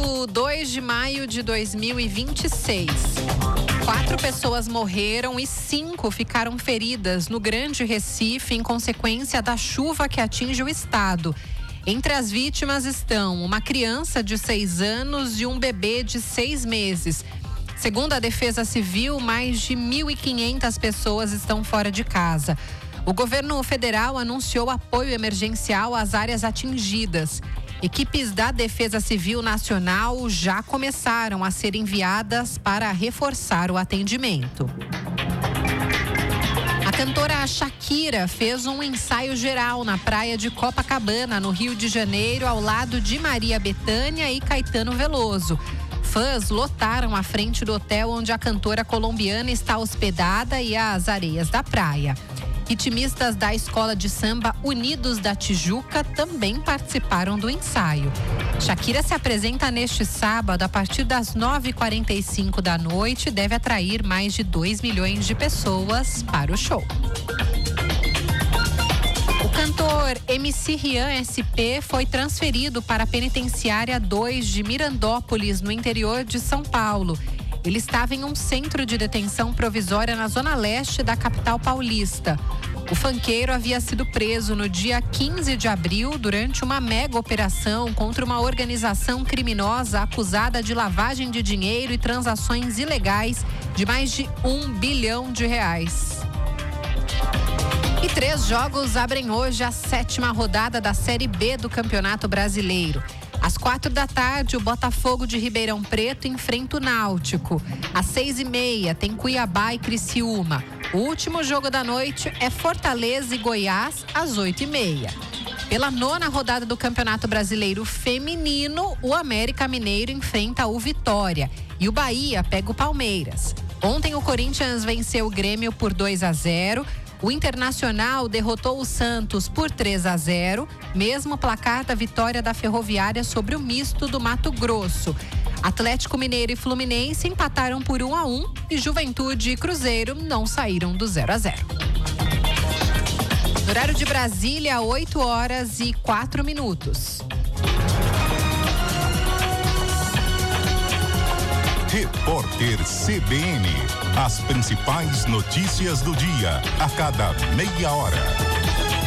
sábado, 2 de maio de 2026. 4 pessoas morreram e 5 ficaram feridas no Grande Recife em consequência da chuva que atinge o estado. Entre as vítimas estão uma criança de 6 anos e um bebê de 6 meses. Segundo a Defesa Civil, mais de 1.500 pessoas estão fora de casa. O governo federal anunciou apoio emergencial às áreas atingidas. Equipes da Defesa Civil Nacional já começaram a ser enviadas para reforçar o atendimento. A cantora Shakira fez um ensaio geral na praia de Copacabana, no Rio de Janeiro, ao lado de Maria Bethânia e Caetano Veloso. Fãs lotaram a frente do hotel onde a cantora colombiana está hospedada e às areias da praia. Ritmistas da escola de samba Unidos da Tijuca também participaram do ensaio. Shakira se apresenta neste sábado a partir das 9h45 da noite e deve atrair mais de 2 milhões de pessoas para o show. O cantor MC Rian SP foi transferido para a penitenciária 2 de Mirandópolis, no interior de São Paulo. Ele estava em um centro de detenção provisória na zona leste da capital paulista. O funkeiro havia sido preso no dia 15 de abril durante uma mega operação contra uma organização criminosa acusada de lavagem de dinheiro e transações ilegais de mais de R$1 bilhão. E 3 jogos abrem hoje a 7ª rodada da Série B do Campeonato Brasileiro. Às 4h, o Botafogo de Ribeirão Preto enfrenta o Náutico. Às 6h30, tem Cuiabá e Criciúma. O último jogo da noite é Fortaleza e Goiás, às 8h30. Pela 9ª rodada do Campeonato Brasileiro Feminino, o América Mineiro enfrenta o Vitória e o Bahia pega o Palmeiras. Ontem o Corinthians venceu o Grêmio por 2-0. O Internacional derrotou o Santos por 3-0, mesmo placar da vitória da Ferroviária sobre o Misto do Mato Grosso. Atlético Mineiro e Fluminense empataram por 1-1 e Juventude e Cruzeiro não saíram do 0-0. No horário de Brasília, 8h04. Repórter CBN. As principais notícias do dia, a cada meia hora.